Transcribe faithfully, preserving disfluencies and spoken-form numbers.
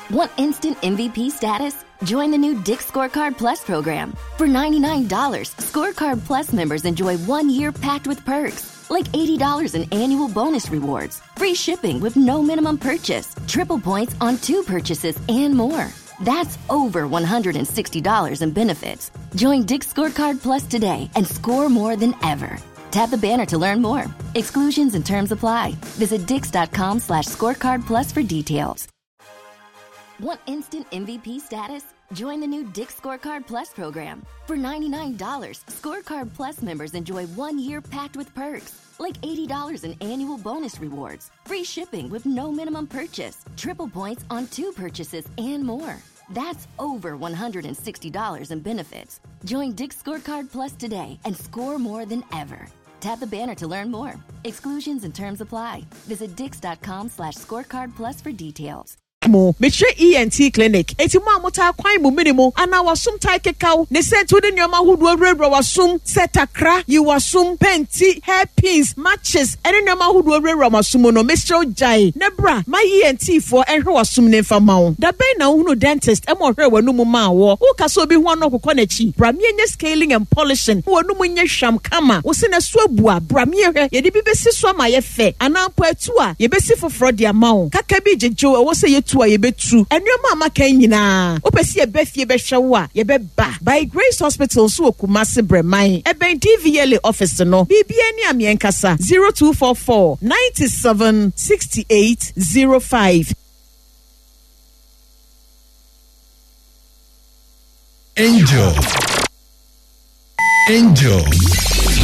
Want instant M V P status? Join the new Dick's Scorecard Plus program. For ninety-nine dollars, Scorecard Plus members enjoy one year packed with perks, like eighty dollars in annual bonus rewards, free shipping with no minimum purchase, triple points on two purchases, and more. That's over one hundred sixty dollars in benefits. Join Dick's Scorecard Plus today and score more than ever. Tap the banner to learn more. Exclusions and terms apply. Visit dix.com slash scorecard plus for details. Want instant M V P status? Join the new Dick's Scorecard Plus program. For ninety-nine dollars, Scorecard Plus members enjoy one year packed with perks, like eighty dollars in annual bonus rewards, free shipping with no minimum purchase, triple points on two purchases, and more. That's over one hundred sixty dollars in benefits. Join Dick's Scorecard Plus today and score more than ever. Tap the banner to learn more. Exclusions and terms apply. Visit dix.com slash scorecard plus for details. Mo metre E N T clinic eti mo amota kwan mu minimo ana wasum tai kekau ne se to de nyoma hudu awrewra wasum setakra yi wasum penti hairpins matches ene nyoma hudu awrewra wasum no metre jai ne bra ma E N T for ehwe wasum ne fama wo da ben na hunu dentist e mo hwe wanu mu ma wo wo ka so obi hu no kokko na chi bra me nye scaling and polishing wanu mu nye hwam kama wo se na so abua bra me hwe ye de bi besi so ma ye fe ana po atu a ye besi foforo de ama wo kaka bi jejo wo se ye a ye betu enwema amaka nyina opesi e befie be hwewa ye be ba by Grace Hospital so Kumasi Breman e ben D V L office no bibia ni amienkasa zero two four four nine seven six eight zero five. Angel Angel